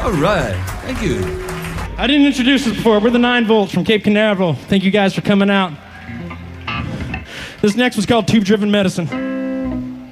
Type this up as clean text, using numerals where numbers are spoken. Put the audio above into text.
All right. Thank you. I didn't introduce us before. We're the 9 Volts from Cape Canaveral. Thank you guys for coming out. This next one's called Tube Driven Medicine.